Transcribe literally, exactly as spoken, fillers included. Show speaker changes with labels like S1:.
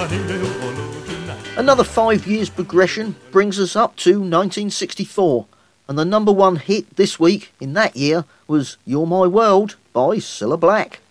S1: Another five years progression brings us up to nineteen sixty-four, and the number one hit this week in that year was You're My World by Cilla Black.